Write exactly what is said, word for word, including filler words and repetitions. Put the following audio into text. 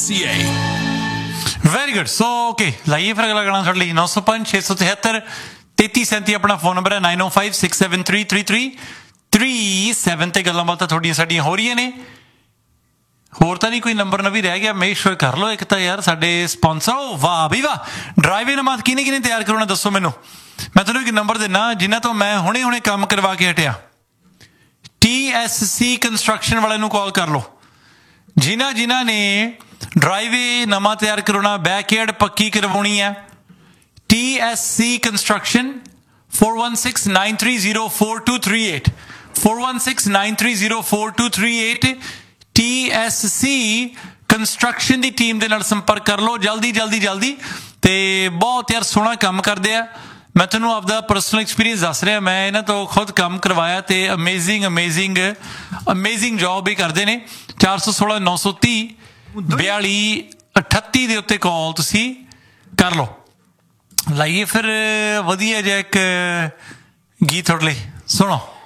Very good. So okay ਲਾਈਏ ਫਿਰ ਅਗਲਾ ਗਾਣਾ ਤੁਹਾਡੇ ਲਈ ਨੌ ਸੌ ਪੰਜ ਛੇ ਸੌ ਤਿਹੱਤਰ ਤੇਤੀ ਸੈਂਤੀ ਆਪਣਾ ਫੋਨ ਨੰਬਰ ਹੈ ਨਾਈਨ ਓ five six seven three three three three seven ਤੇ ਗੱਲਾਂ ਬਾਤਾਂ ਤੁਹਾਡੀਆਂ ਸਾਡੀਆਂ ਹੋ ਰਹੀਆਂ ਨੇ। ਹੋਰ ਤਾਂ ਨਹੀਂ ਕੋਈ ਨੰਬਰ ਨਵੀਂ ਰਹਿ ਗਿਆ, ਮੇਕ ਸ਼ੋਰ ਕਰ ਲਓ ਇੱਕ ਤਾਂ ਯਾਰ। ਸਾਡੇ ਸਪਾਂਸਰ ਓ ਵਾਹ ਵੀ ਵਾਹ, ਡਰਾਈਵੇ ਨਮਾਜ਼ ਕਿਹਨੇ ਕਿਹਨੇ ਤਿਆਰ ਕਰਾਉਣਾ ਦੱਸੋ ਮੈਨੂੰ। ਮੈਂ ਤੁਹਾਨੂੰ ਇੱਕ ਨੰਬਰ ਦਿੰਦਾ ਜਿਨ੍ਹਾਂ ਤੋਂ ਮੈਂ ਹੁਣੇ ਹੁਣੇ ਕੰਮ ਕਰਵਾ ਕੇ ਹਟਿਆ। ਟੀ ਐਸ ਸੀ ਕੰਸਟਰਕਸ਼ਨ ਵਾਲਿਆਂ ਨੂੰ ਕਾਲ ਕਰ ਲਓ। ਜਿਨ੍ਹਾਂ ਜਿਨ੍ਹਾਂ ਨੇ ਡਰਾਈਵੇ ਨਵਾਂ ਤਿਆਰ ਕਰਾਉਣਾ, ਬੈਕਯਾਰਡ ਪੱਕੀ ਕਰਵਾਉਣੀ ਹੈ, T S C construction four one six nine three zero four two three eight four one six nine three zero four two three eight T S C construction ਦੀ ਟੀਮ ਦੇ ਨਾਲ ਸੰਪਰਕ ਕਰ ਲਓ ਜਲਦੀ ਜਲਦੀ ਜਲਦੀ। ਤੇ ਬਹੁਤ ਯਾਰ ਸੋਹਣਾ ਕੰਮ ਕਰਦੇ ਆ। ਮੈਂ ਤੁਹਾਨੂੰ ਆਪਦਾ ਪਰਸਨਲ ਐਕਸਪੀਰੀਅੰਸ ਦੱਸ ਰਿਹਾ, ਮੈਂ ਇਹਨਾਂ ਤੋਂ ਖੁਦ ਕੰਮ ਕਰਵਾਇਆ ਤੇ ਅਮੇਜ਼ਿੰਗ ਅਮੇਜ਼ਿੰਗ ਅਮੇਜ਼ਿੰਗ ਜੋਬ ਹੀ ਕਰਦੇ ਨੇ। ਚਾਰ ਸੌ ਸੋਲਾਂ ਨੌ ਸੌ ਤੀਹ ਬਿਆਲੀ ਅਠੱਤੀ ਦੇ ਉੱਤੇ ਕਾਲ ਤੁਸੀਂ ਕਰ ਲਓ। ਲਾਈਏ ਫਿਰ ਵਧੀਆ ਜਿਹਾ ਇੱਕ ਗੀਤ ਤੁਹਾਡੇ ਲਈ, ਸੁਣੋ।